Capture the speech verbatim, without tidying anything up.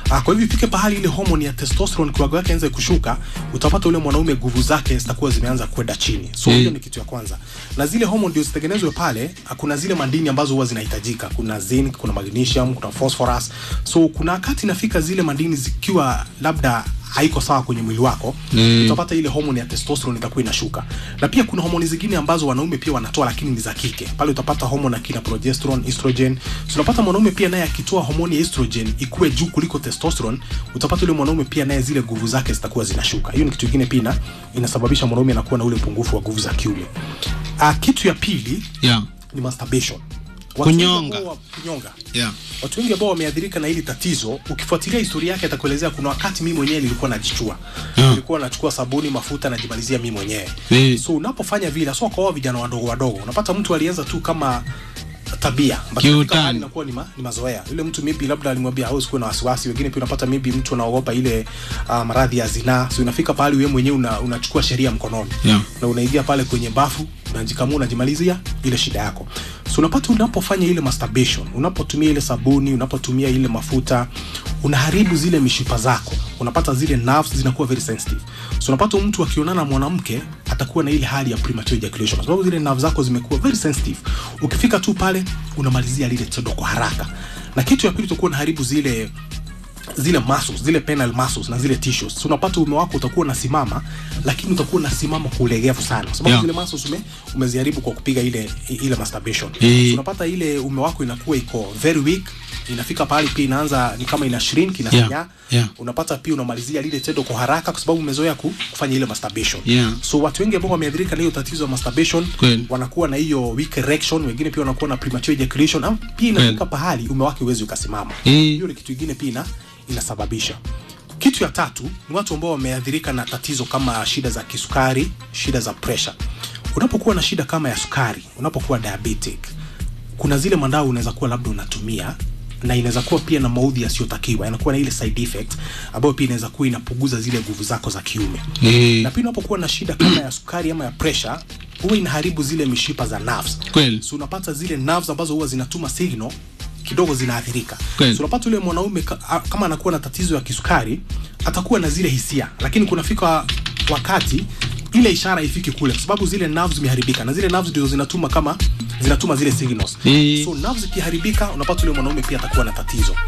Ah, kwa hivyo ifike pahali ile hormone ya testosterone kiwango yake anze kushuka, utapata ule mwanaume nguvu zake zitakuwa zimeanza kwenda chini. So hiyo mm. ni kitu ya kwanza. Na zile hormone ndio zitengenezwe pale, kuna zile madini ambazo huwa zinahitajika. Kuna zinc, kuna magnesium, kuna phosphorus. So kuna wakati nafika zile madini zikiwa labda haiko sawa kwenye mwili wako, mm. utapata ile hormone ya testosterone itakuwa inashuka. Na pia kuna hormone zingine ambazo wanaume pia wanatoa lakini ni za kike. Pale utapata hormone akina progesterone, estrogen. So unapata mwanaume pia naye akitoa hormone ya estrogen ikuwe juu kuliko testosterone, utapata yule mwanaume pia naye zile nguvu zake zitakuwa zinashuka. Hiyo ni kitu kingine pia inasababisha mwanaume anakuwa na ule upungufu wa nguvu za kiume. Ah, kitu ya pili yeah. ni masturbation. Kunyonga. Kunyonga. Yeah. Watu wengi ambao wameathirika na hili tatizo, ukifuatilia historia yake atakuelezea kuna wakati mimi mwenyewe nilikuwa najichua. Yeah. Nilikuwa nachukua sabuni, mafuta najimalizia mimi mwenyewe. Yeah. So unapofanya vile, sio kwa vijana wadogo wadogo, unapata mtu alianza tu kama tabia, kama inakuwa ni, ma, ni mazoea. Yule mtu maybe labda alimwambia hausi kuwa na wasiwasi, wengine pia unapata maybe mtu anaogopa ile uh, maradhi ya zinaa. So unafika pale wewe mwenyewe una, unachukua sheria mkononi. Yeah. Na unaingia pale kwenye bafu, unajikamua, unajimalizia ile shida yako. So unapata unapofanya ile masturbation, unapotumia ile sabuni, unapotumia ile mafuta, unaharibu zile mishipa zako. Unapata zile nerves zinakuwa very sensitive. So unapata mtu akionana na mwanamke atakuwa na ile hali ya premature ejaculation kwa sababu zile nerves zako zimekuwa very sensitive. Ukifika tu pale unamalizia lile tendo kwa haraka. Na kitu ya pili utakuwa unaharibu zile zile muscles, zile penile muscles na zile tissues. So unapata ume wako utakuwa unasimama lakini utakuwa unasimama kwa ulegevu sana. Kwa sababu yeah. zile muscles ume umeziharibu kwa kupiga ile ile masturbation. Yeah. So unapata ile ume wako inakuwa iko very weak, inafika pale pia inaanza ni kama ina shrink, inasinyaa. Yeah. Yeah. Unapata pia unamalizia lile tendo kwa haraka kwa sababu umezoea kufanya ile masturbation. Yeah. So watu wengi ambao wameathirika na hiyo tatizo ya masturbation Kwen. wanakuwa na hiyo weak erection, wengine pia wanakuwa na premature ejaculation, au pia inafika pahali ume wake uwezi ukasimama. Hiyo ni kitu kingine pia ina inasababisha. Kitu ya tatu ni watu ambao wameathirika na tatizo kama shida za kisukari, shida za pressure. Unapokuwa na shida kama ya sukari, unapokuwa diabetic, kuna zile madawa unaweza kuwa labda unatumia na inaweza kuwa pia na maudhi yasiyotakiwa, yanakuwa na ile side effect ambayo pia inaweza kuwa inapunguza zile nguvu zako za kiume. Mm. Na pia unapokuwa na shida kama ya sukari ama ya pressure, huwa inaharibu zile mishipa za nerves. Kweli. So unapata zile nerves ambazo huwa zinatuma signal kidogo zinaathirika. So unapata yule mwanaume kama anakuwa na tatizo ya kisukari, atakuwa na zile hisia, lakini kunafika wakati ile ishara ifiki kule kwa sababu zile nerves zimeharibika na zile nerves ndio zinatuma kama zinatuma zile signals. Mm. So nerves ikiharibika unapata yule mwanaume pia atakuwa na tatizo.